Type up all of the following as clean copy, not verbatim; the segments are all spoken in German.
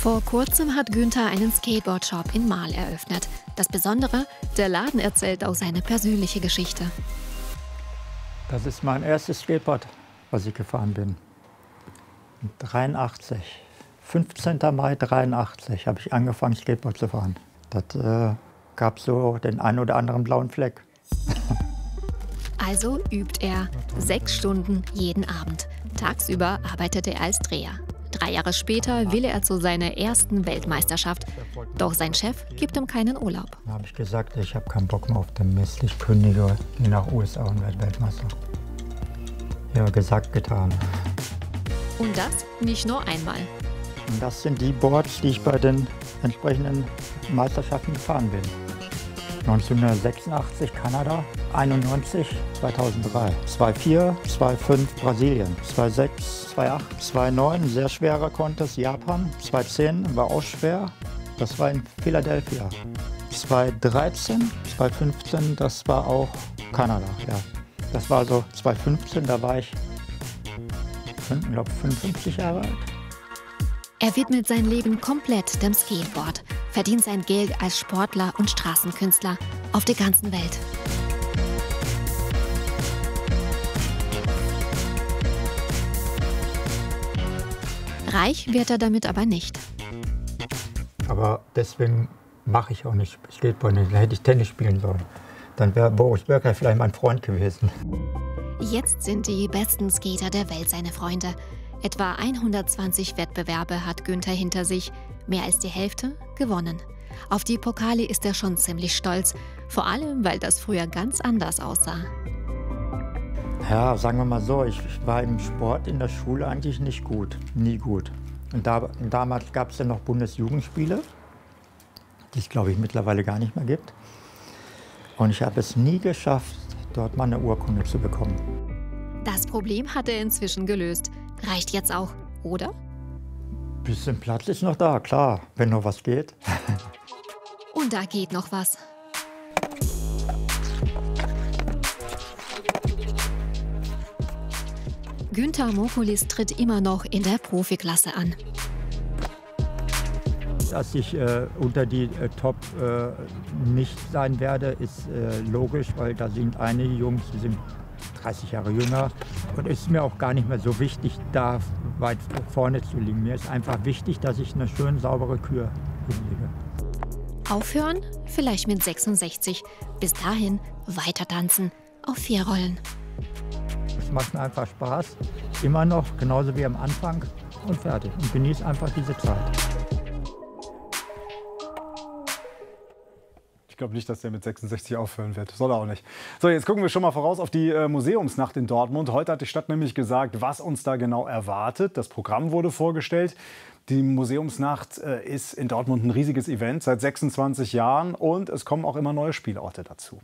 Vor kurzem hat Günther einen Skateboard-Shop in Marl eröffnet. Das Besondere, der Laden erzählt auch seine persönliche Geschichte. Das ist mein erstes Skateboard, was ich gefahren bin. 83. 15. Mai 83 habe ich angefangen, Skateboard zu fahren. Das gab so den einen oder anderen blauen Fleck. Also übt er 6 Stunden jeden Abend. Tagsüber arbeitet er als Dreher. 3 Jahre später will er zu seiner ersten Weltmeisterschaft. Doch sein Chef gibt ihm keinen Urlaub. Da habe ich gesagt, ich habe keinen Bock mehr auf den Mist. Ich kündige, gehe nach USA und werde Weltmeister. Ja, gesagt, getan. Und das nicht nur einmal. Und das sind die Boards, die ich bei den entsprechenden Meisterschaften gefahren bin. 1986 Kanada, 91 2003, 2004, 2005 Brasilien, 2006, 2008, 2009 sehr schwerer Contest Japan, 2010 war auch schwer, das war in Philadelphia, 2013, 2015 das war auch Kanada, ja. Das war so 2015, da war ich, glaube 55 Jahre alt. Er widmet sein Leben komplett dem Skateboard, verdient sein Geld als Sportler und Straßenkünstler auf der ganzen Welt. Reich wird er damit aber nicht. Aber deswegen mache ich auch nicht Skateboard, da hätte ich Tennis spielen sollen. Dann wäre Boris Becker vielleicht mein Freund gewesen. Jetzt sind die besten Skater der Welt seine Freunde. Etwa 120 Wettbewerbe hat Günther hinter sich, mehr als die Hälfte gewonnen. Auf die Pokale ist er schon ziemlich stolz, vor allem, weil das früher ganz anders aussah. Ja, sagen wir mal so, ich war im Sport in der Schule eigentlich nicht gut, nie gut. Und damals gab es ja noch Bundesjugendspiele, die es, glaube ich, mittlerweile gar nicht mehr gibt. Und ich habe es nie geschafft, dort mal eine Urkunde zu bekommen. Das Problem hat er inzwischen gelöst. Reicht jetzt auch, oder? Bisschen Platz ist noch da, klar, wenn noch was geht. Und da geht noch was. Günther Mokulis tritt immer noch in der Profiklasse an. Dass ich unter die Top nicht sein werde, ist logisch, weil da sind einige Jungs, die sind 30 Jahre jünger. Und es ist mir auch gar nicht mehr so wichtig, da weit vorne zu liegen. Mir ist einfach wichtig, dass ich eine schön saubere Kür hinlege. Aufhören? Vielleicht mit 66. Bis dahin weiter tanzen auf 4 Rollen. Es macht mir einfach Spaß, immer noch, genauso wie am Anfang und fertig. Und genieße einfach diese Zeit. Ich glaube nicht, dass der mit 66 aufhören wird. Soll er auch nicht. So, jetzt gucken wir schon mal voraus auf die Museumsnacht in Dortmund. Heute hat die Stadt nämlich gesagt, was uns da genau erwartet. Das Programm wurde vorgestellt. Die Museumsnacht ist in Dortmund ein riesiges Event seit 26 Jahren und es kommen auch immer neue Spielorte dazu.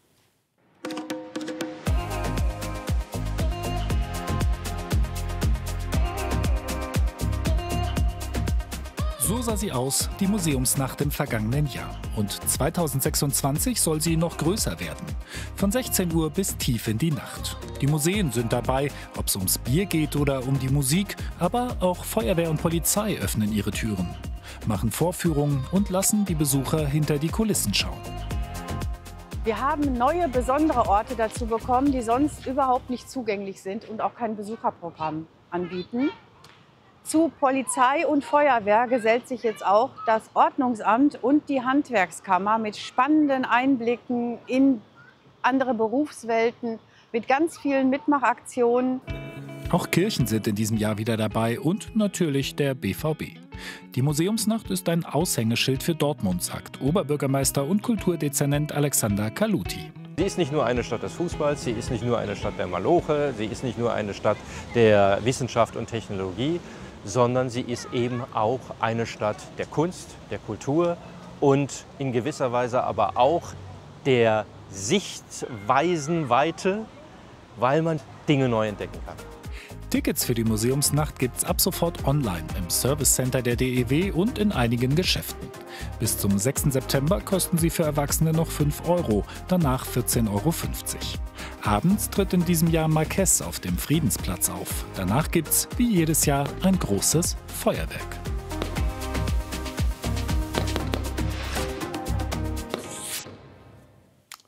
So sah sie aus, die Museumsnacht im vergangenen Jahr. Und 2026 soll sie noch größer werden. Von 16 Uhr bis tief in die Nacht. Die Museen sind dabei, ob es ums Bier geht oder um die Musik. Aber auch Feuerwehr und Polizei öffnen ihre Türen, machen Vorführungen und lassen die Besucher hinter die Kulissen schauen. Wir haben neue, besondere Orte dazu bekommen, die sonst überhaupt nicht zugänglich sind und auch kein Besucherprogramm anbieten. Zu Polizei und Feuerwehr gesellt sich jetzt auch das Ordnungsamt und die Handwerkskammer mit spannenden Einblicken in andere Berufswelten, mit ganz vielen Mitmachaktionen. Auch Kirchen sind in diesem Jahr wieder dabei und natürlich der BVB. Die Museumsnacht ist ein Aushängeschild für Dortmund, sagt Oberbürgermeister und Kulturdezernent Alexander Kaluti. Sie ist nicht nur eine Stadt des Fußballs, sie ist nicht nur eine Stadt der Maloche, sie ist nicht nur eine Stadt der Wissenschaft und Technologie, sondern sie ist eben auch eine Stadt der Kunst, der Kultur und in gewisser Weise aber auch der Sichtweisenweite, weil man Dinge neu entdecken kann. Tickets für die Museumsnacht gibt's ab sofort online im Servicecenter der DEW und in einigen Geschäften. Bis zum 6. September kosten sie für Erwachsene noch 5 €, danach 14,50 €. Abends tritt in diesem Jahr Marquez auf dem Friedensplatz auf. Danach gibt's, wie jedes Jahr, ein großes Feuerwerk.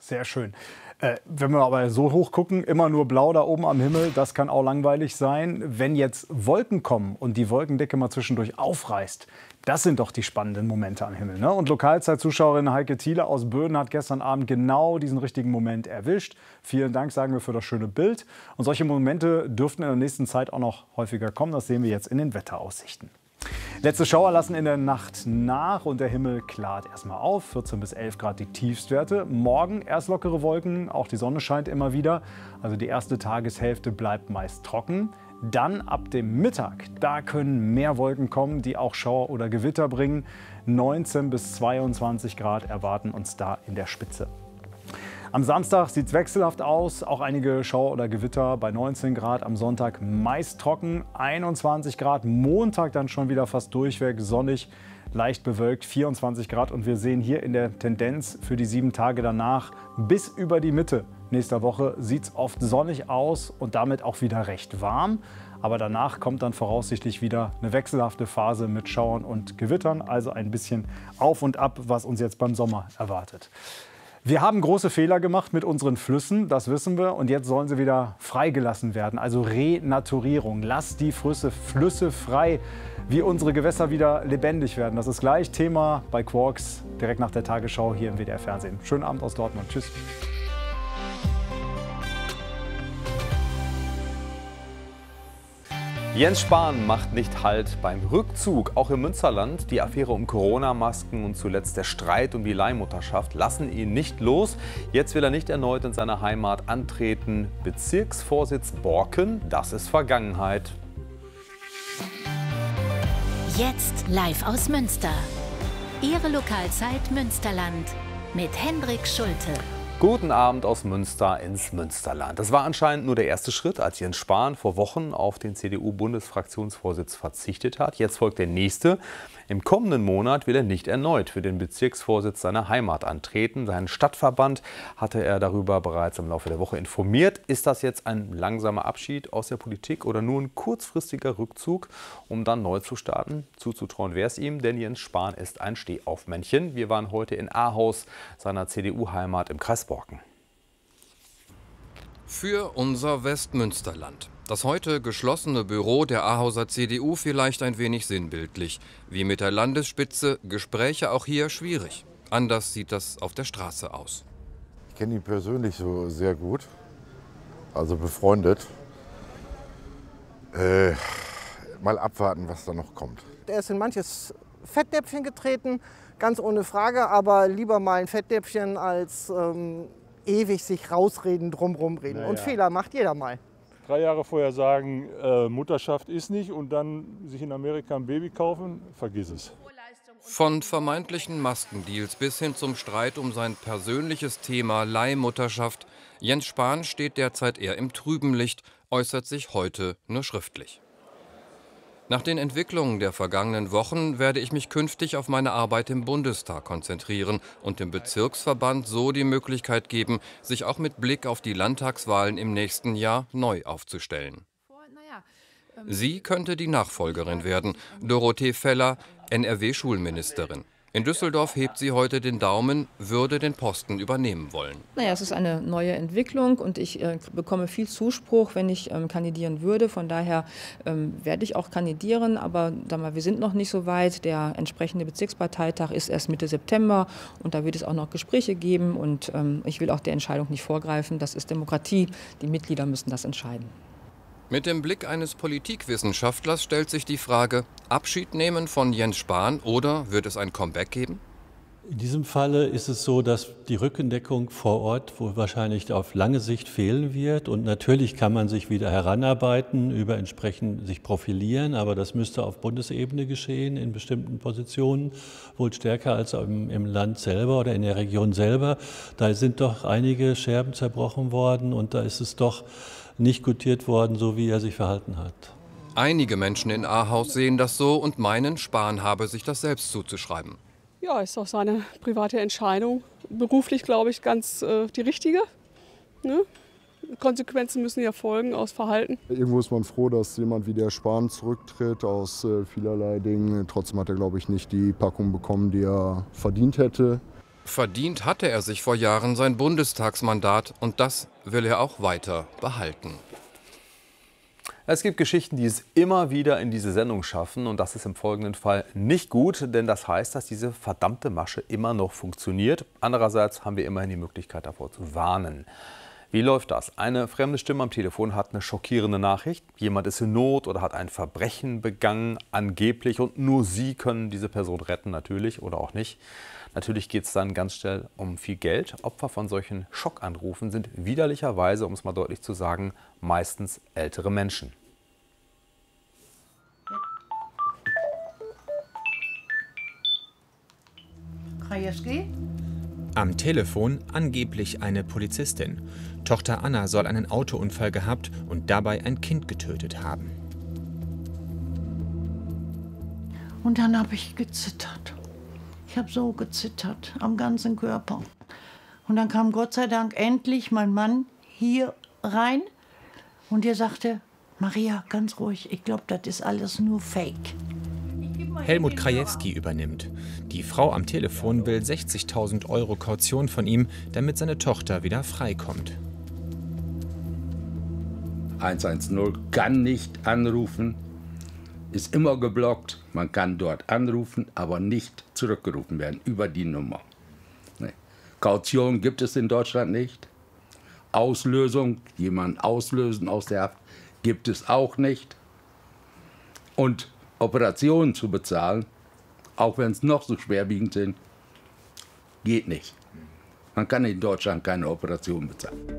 Sehr schön. Wenn wir aber so hoch gucken, immer nur blau da oben am Himmel, das kann auch langweilig sein. Wenn jetzt Wolken kommen und die Wolkendecke mal zwischendurch aufreißt, das sind doch die spannenden Momente am Himmel, ne? Und Lokalzeitzuschauerin Heike Thiele aus Böden hat gestern Abend genau diesen richtigen Moment erwischt. Vielen Dank, sagen wir, für das schöne Bild. Und solche Momente dürften in der nächsten Zeit auch noch häufiger kommen. Das sehen wir jetzt in den Wetteraussichten. Letzte Schauer lassen in der Nacht nach und der Himmel klart erstmal auf. 14 bis 11 Grad die Tiefstwerte. Morgen erst lockere Wolken, auch die Sonne scheint immer wieder. Also die erste Tageshälfte bleibt meist trocken. Dann ab dem Mittag, da können mehr Wolken kommen, die auch Schauer oder Gewitter bringen. 19 bis 22 Grad erwarten uns da in der Spitze. Am Samstag sieht es wechselhaft aus, auch einige Schauer oder Gewitter bei 19 Grad. Am Sonntag meist trocken, 21 Grad. Montag dann schon wieder fast durchweg sonnig, leicht bewölkt, 24 Grad. Und wir sehen hier in der Tendenz für die 7 Tage danach bis über die Mitte nächster Woche sieht es oft sonnig aus und damit auch wieder recht warm. Aber danach kommt dann voraussichtlich wieder eine wechselhafte Phase mit Schauern und Gewittern. Also ein bisschen auf und ab, was uns jetzt beim Sommer erwartet. Wir haben große Fehler gemacht mit unseren Flüssen, das wissen wir. Und jetzt sollen sie wieder freigelassen werden, also Renaturierung. Lasst die Flüsse frei, wie unsere Gewässer wieder lebendig werden. Das ist gleich Thema bei Quarks, direkt nach der Tagesschau hier im WDR-Fernsehen. Schönen Abend aus Dortmund. Tschüss. Jens Spahn macht nicht Halt beim Rückzug. Auch im Münsterland, die Affäre um Corona-Masken und zuletzt der Streit um die Leihmutterschaft lassen ihn nicht los. Jetzt will er nicht erneut in seiner Heimat antreten. Bezirksvorsitz Borken, das ist Vergangenheit. Jetzt live aus Münster. Ihre Lokalzeit Münsterland mit Hendrik Schulte. Guten Abend aus Münster ins Münsterland. Das war anscheinend nur der erste Schritt, als Jens Spahn vor Wochen auf den CDU-Bundesfraktionsvorsitz verzichtet hat. Jetzt folgt der nächste. Im kommenden Monat will er nicht erneut für den Bezirksvorsitz seiner Heimat antreten. Seinen Stadtverband hatte er darüber bereits im Laufe der Woche informiert. Ist das jetzt ein langsamer Abschied aus der Politik oder nur ein kurzfristiger Rückzug, um dann neu zu starten? Zuzutrauen wäre es ihm, denn Jens Spahn ist ein Stehaufmännchen. Wir waren heute in Ahaus, seiner CDU-Heimat im Kreis Borken. Für unser Westmünsterland. Das heute geschlossene Büro der Ahauser CDU vielleicht ein wenig sinnbildlich. Wie mit der Landesspitze, Gespräche auch hier schwierig. Anders sieht das auf der Straße aus. Ich kenne ihn persönlich so sehr gut, also befreundet. Mal abwarten, was da noch kommt. Er ist in manches Fettnäpfchen getreten, ganz ohne Frage, aber lieber mal ein Fettnäpfchen als ewig sich rausreden, drumherum reden. Naja. Und Fehler macht jeder mal. 3 Jahre vorher sagen, Mutterschaft ist nicht und dann sich in Amerika ein Baby kaufen, vergiss es. Von vermeintlichen Maskendeals bis hin zum Streit um sein persönliches Thema Leihmutterschaft. Jens Spahn steht derzeit eher im trüben Licht, äußert sich heute nur schriftlich. Nach den Entwicklungen der vergangenen Wochen werde ich mich künftig auf meine Arbeit im Bundestag konzentrieren und dem Bezirksverband so die Möglichkeit geben, sich auch mit Blick auf die Landtagswahlen im nächsten Jahr neu aufzustellen. Sie könnte die Nachfolgerin werden, Dorothee Feller, NRW-Schulministerin. In Düsseldorf hebt sie heute den Daumen, würde den Posten übernehmen wollen. Naja, es ist eine neue Entwicklung und ich bekomme viel Zuspruch, wenn ich kandidieren würde. Von daher werde ich auch kandidieren, aber wir sind noch nicht so weit. Der entsprechende Bezirksparteitag ist erst Mitte September und da wird es auch noch Gespräche geben und ich will auch der Entscheidung nicht vorgreifen. Das ist Demokratie, die Mitglieder müssen das entscheiden. Mit dem Blick eines Politikwissenschaftlers stellt sich die Frage, Abschied nehmen von Jens Spahn oder wird es ein Comeback geben? In diesem Falle ist es so, dass die Rückendeckung vor Ort wohl wahrscheinlich auf lange Sicht fehlen wird. Und natürlich kann man sich wieder heranarbeiten, über entsprechend sich profilieren, aber das müsste auf Bundesebene geschehen, in bestimmten Positionen, wohl stärker als im Land selber oder in der Region selber. Da sind doch einige Scherben zerbrochen worden und da ist es doch nicht gutiert worden, so wie er sich verhalten hat. Einige Menschen in Ahaus sehen das so und meinen, Spahn habe sich das selbst zuzuschreiben. Ja, ist doch seine private Entscheidung. Beruflich, glaube ich, ganz die richtige. Ne? Konsequenzen müssen ja folgen aus Verhalten. Irgendwo ist man froh, dass jemand wie der Spahn zurücktritt aus vielerlei Dingen. Trotzdem hat er, glaube ich, nicht die Packung bekommen, die er verdient hätte. Verdient hatte er sich vor Jahren sein Bundestagsmandat und das will er auch weiter behalten. Es gibt Geschichten, die es immer wieder in diese Sendung schaffen und das ist im folgenden Fall nicht gut, denn das heißt, dass diese verdammte Masche immer noch funktioniert. Andererseits haben wir immerhin die Möglichkeit davor zu warnen. Wie läuft das? Eine fremde Stimme am Telefon hat eine schockierende Nachricht. Jemand ist in Not oder hat ein Verbrechen begangen, angeblich. Und nur Sie können diese Person retten, natürlich oder auch nicht. Natürlich geht es dann ganz schnell um viel Geld. Opfer von solchen Schockanrufen sind widerlicherweise, um es mal deutlich zu sagen, meistens ältere Menschen. Krajewski? Am Telefon angeblich eine Polizistin. Tochter Anna soll einen Autounfall gehabt und dabei ein Kind getötet haben. Und dann habe ich gezittert. Ich habe so gezittert, am ganzen Körper. Und dann kam Gott sei Dank endlich mein Mann hier rein und der sagte, Maria, ganz ruhig, ich glaube, das ist alles nur Fake. Helmut Krajewski übernimmt. Die Frau am Telefon will 60.000 € Kaution von ihm, damit seine Tochter wieder freikommt. 110 kann nicht anrufen, ist immer geblockt. Man kann dort anrufen, aber nicht zurückgerufen werden über die Nummer. Nee. Kaution gibt es in Deutschland nicht. Auslösung, jemanden auslösen aus der Haft, gibt es auch nicht. Und Operationen zu bezahlen, auch wenn es noch so schwerwiegend sind, geht nicht. Man kann in Deutschland keine Operation bezahlen.